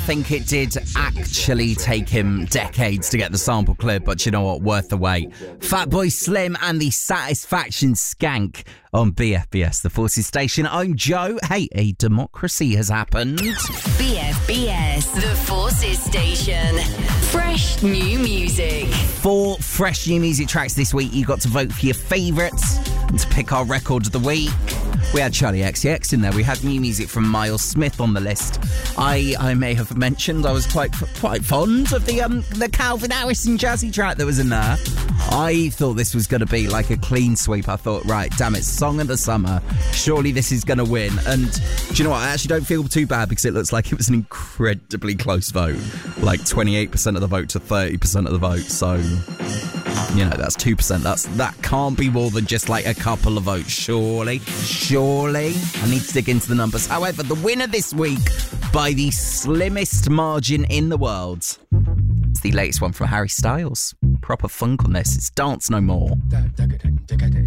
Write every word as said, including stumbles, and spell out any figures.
think it did actually take him decades to get the sample clear, but you know what? Worth the wait. Fatboy Slim and the Satisfaction Skank on B F B S, the Forces Station. I'm Joe. Hey, a democracy has happened. B F B S, the Forces Station. Fresh new music. Four fresh new music tracks this week. You got to vote for your favourites and to pick our record of the week. We had Charlie X C X in there. We had new music from Miles Smith on the list. I I may have mentioned I was quite quite fond of the um the Calvin Harris and jazzy track that was in there. I thought this was going to be like a clean sweep. I thought, right, damn it, Song of the Summer. Surely this is going to win. And do you know what? I actually don't feel too bad because it looks like it was an incredibly close vote. Like twenty-eight percent of the vote to thirty percent of the vote. So, you know, that's two percent. That's That can't be more than just like a couple of votes, surely. Surely. I need to dig into the numbers. However, the winner this week by the slimmest margin in the world, it's the latest one from Harry Styles. Proper funk on this. It's Dance No More.